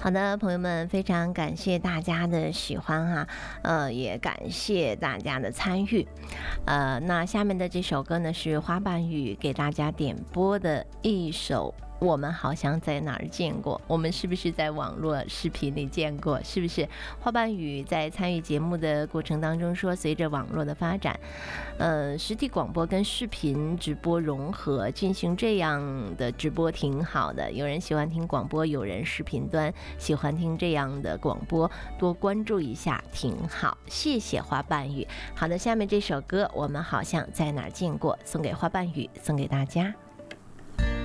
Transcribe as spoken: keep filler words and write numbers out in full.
好的，朋友们，非常感谢大家的喜欢哈，呃，也感谢大家的参与。呃，那下面的这首歌呢是花瓣雨给大家点播的一首。我们好像在哪儿见过，我们是不是在网络视频里见过？是不是？花瓣雨在参与节目的过程当中说，随着网络的发展，呃，实体广播跟视频直播融合进行这样的直播挺好的。有人喜欢听广播，有人视频端喜欢听这样的广播，多关注一下挺好。谢谢花瓣雨。好的，下面这首歌我们好像在哪儿见过，送给花瓣雨，送给大家。